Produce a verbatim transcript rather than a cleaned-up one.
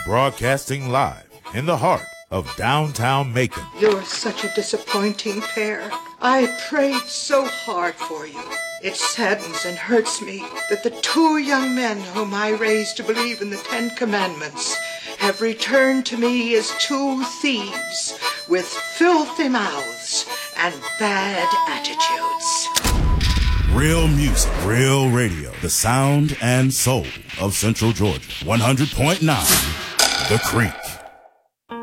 broadcasting live in the heart of downtown Macon. You're such a disappointing pair. I prayed so hard for you. It saddens and hurts me that the two young men whom I raised to believe in the Ten Commandments have returned to me as two thieves with filthy mouths and bad attitudes. Real music, real radio, the sound and soul of Central Georgia. one hundred point nine The Creek.